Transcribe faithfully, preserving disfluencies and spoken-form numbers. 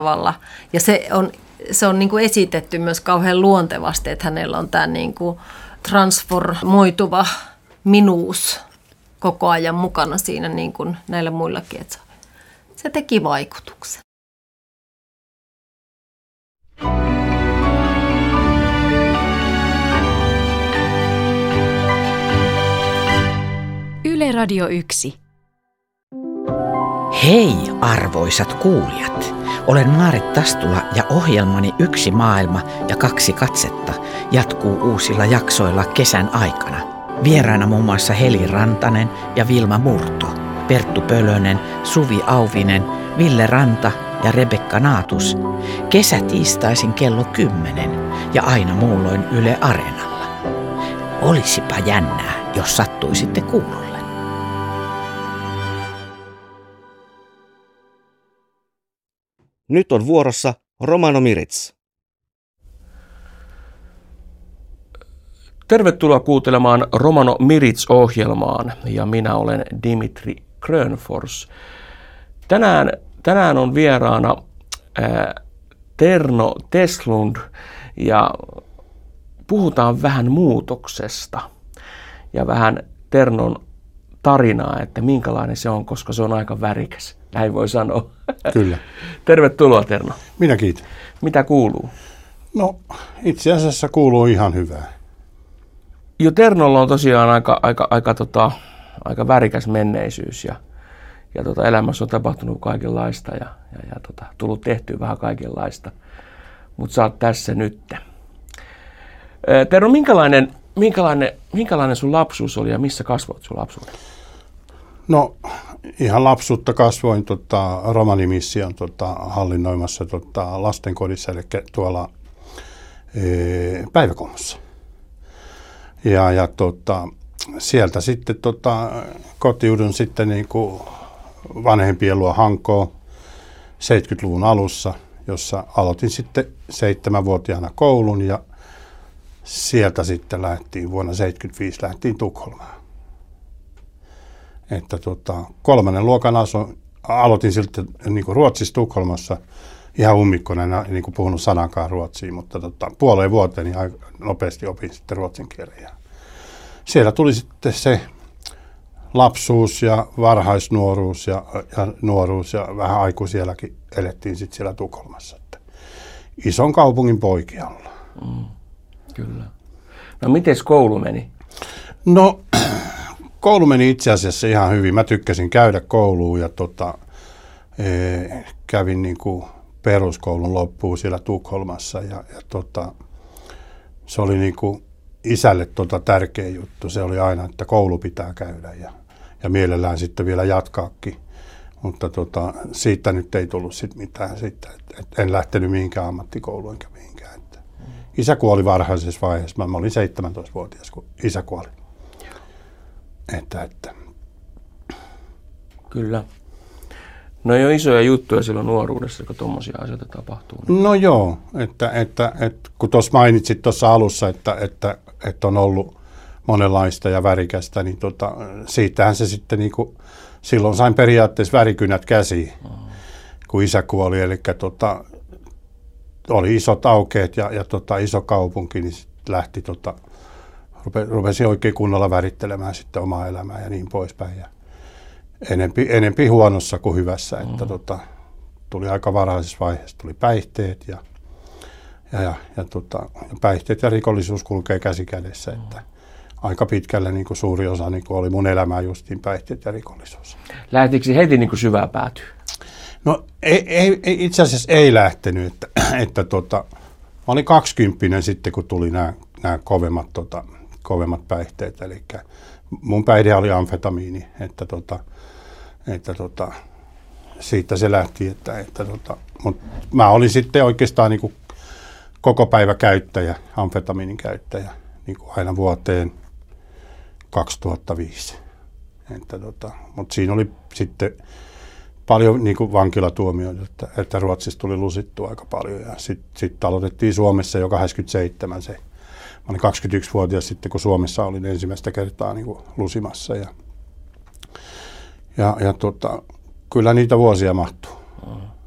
tavalla. Ja se on, se on niin kuin esitetty myös kauhean luontevasti, että hänellä on tämä niin kuin transformoituva minuus koko ajan mukana siinä niin kuin näillä muillakin. Että se teki vaikutuksen. Yle Radio yksi. Hei arvoisat kuulijat! Olen Maaret Tastula ja ohjelmani Yksi maailma ja kaksi katsetta jatkuu uusilla jaksoilla kesän aikana. Vieraana muun muassa Heli Rantanen ja Vilma Murto, Perttu Pölönen, Suvi Auvinen, Ville Ranta ja Rebekka Naatus. Kesätiistaisin kello kymmenen ja aina muulloin Yle Areenalla. Olisipa jännää, jos sattuisitte kuulolle. Nyt on vuorossa Romano Miritz. Tervetuloa kuuntelemaan Romano Miritz-ohjelmaan ja minä olen Dimitri Grönfors. Tänään, tänään on vieraana ää, Terno Teslund ja puhutaan vähän muutoksesta ja vähän Ternon tarinaa, että minkälainen se on, koska se on aika värikäs. Näin voi sanoa. Kyllä. Tervetuloa, Terno. Minä kiitän. Mitä kuuluu? No, itse asiassa kuuluu ihan hyvää. Jo Ternolla on tosiaan aika, aika, aika, tota, aika värikäs menneisyys ja, ja tota, elämässä on tapahtunut kaikenlaista ja, ja, ja tota, tullut tehtyä vähän kaikenlaista. Mutta sä oot tässä nytte. Terno, minkälainen, minkälainen, minkälainen sun lapsuus oli ja missä kasvoit sun lapsuuden? No, ihan lapsuutta kasvoin tota, Romanimission tota, hallinnoimassa tota, lastenkodissa, eli tuolla e, päiväkoulussa. Ja, ja tota, sieltä sitten tota, kotiudun sitten niin kuin vanhempien luo Hankoon seitsemänkymmentäluvun alussa, jossa aloitin sitten seitsemänvuotiaana koulun ja sieltä sitten lähtiin vuonna seitsemänkymmentäviisi lähtiin Tukholmaan. Että tota, kolmannen luokan asu, aloitin siltä niin kuin Ruotsissa Tukholmassa ihan ummikkonen, en niin kuin puhunut sanankaan ruotsia, mutta tota, puoleen vuoteen niin nopeasti opin sitten ruotsin kielen. Siellä tuli sitten se lapsuus ja varhaisnuoruus ja, ja nuoruus ja vähän aikuisielläkin elettiin sitten siellä Tukholmassa. Että ison kaupungin poikia ollaan. Mm, kyllä. No mites koulu meni? No koulu meni itse asiassa ihan hyvin. Mä tykkäsin käydä kouluun ja tota, e, kävin niin kuin peruskoulun loppuun siellä Tukholmassa ja, ja tota, se oli niin kuin isälle tota tärkeä juttu. Se oli aina, että koulu pitää käydä ja, ja mielellään sitten vielä jatkaakin. Mutta tota, siitä nyt ei tullut sit mitään. Sitten, et, et en lähtenyt mihinkään ammattikouluun enkä mihinkään. Että isä kuoli varhaisessa vaiheessa. Mä olin seitsemäntoistavuotias, kun isä kuoli. Että, että. Kyllä. No ei ole isoja juttuja silloin nuoruudessa, kun tuommoisia asioita tapahtuu. Niin. No joo, että, että, että kun tuossa mainitsit tuossa alussa, että, että, että on ollut monenlaista ja värikästä, niin tota, siitähän se sitten niin kuin, silloin sain periaatteessa värikynät käsiin, mm. kun isä kuoli. Eli tota, oli isot aukeet ja, ja tota, iso kaupunki, niin sitten lähti, tota, rupe, rupesin oikein kunnolla värittelemään sitten omaa elämää ja niin poispäin. Ja enempi, enempi huonossa kuin hyvässä, mm. että tota, tuli aika varhaisessa vaiheessa, tuli päihteet ja, ja, ja, ja tota, päihteet ja rikollisuus kulkee käsi kädessä, mm. että aika pitkälle niin kuin suuri osa niin kuin oli mun elämää justiin päihteet ja rikollisuus. Lähtikö se heti niin kuin syvää päätyä? No ei, ei, ei, itse asiassa ei lähtenyt, että, että tota, mä olin kaksikymppinen sitten, kun tuli nämä, nämä kovemmat, tota, kovemmat päihteet, eli mun päihde oli amfetamiini, että, tota, että tota, siitä se lähti, että, että tota, mut mä olin sitten oikeastaan niin kuin koko päivä käyttäjä, amfetamiinin käyttäjä, niin kuin aina vuoteen kaksituhattaviisi. Että tota, mutta siinä oli sitten paljon niin kuin vankilatuomioita, että, että Ruotsissa tuli lusittua aika paljon ja sitten sit aloitettiin Suomessa jo kahdeksankymmentäseitsemän se. Mä olin kaksikymmentäyksivuotias sitten, kun Suomessa olin ensimmäistä kertaa niin kuin lusimassa ja, ja, ja tota, kyllä niitä vuosia mahtuu.